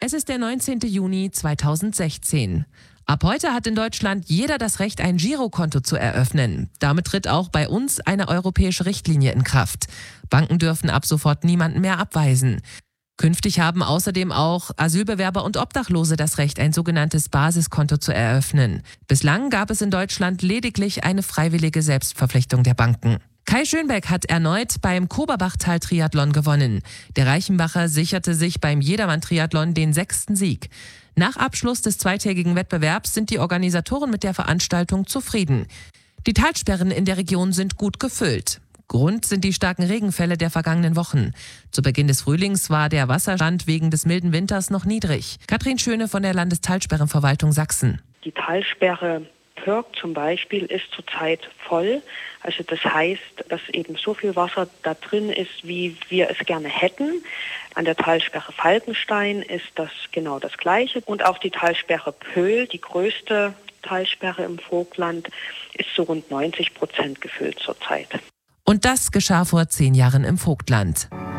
Es ist der 19. Juni 2016. Ab heute hat in Deutschland jeder das Recht, ein Girokonto zu eröffnen. Damit tritt auch bei uns eine europäische Richtlinie in Kraft. Banken dürfen ab sofort niemanden mehr abweisen. Künftig haben außerdem auch Asylbewerber und Obdachlose das Recht, ein sogenanntes Basiskonto zu eröffnen. Bislang gab es in Deutschland lediglich eine freiwillige Selbstverpflichtung der Banken. Kai Schönbeck hat erneut beim Koberbachtal-Triathlon gewonnen. Der Reichenbacher sicherte sich beim Jedermann-Triathlon den 6. Sieg. Nach Abschluss des zweitägigen Wettbewerbs sind die Organisatoren mit der Veranstaltung zufrieden. Die Talsperren in der Region sind gut gefüllt. Grund sind die starken Regenfälle der vergangenen Wochen. Zu Beginn des Frühlings war der Wasserstand wegen des milden Winters noch niedrig. Katrin Schöne von der Landestalsperrenverwaltung Sachsen. Die Talsperre Pörg zum Beispiel ist zurzeit voll. Also das heißt, dass eben so viel Wasser da drin ist, wie wir es gerne hätten. An der Talsperre Falkenstein ist das genau das Gleiche. Und auch die Talsperre Pöhl, die größte Talsperre im Vogtland, ist so rund 90% gefüllt zurzeit. Und das geschah vor 10 Jahren im Vogtland.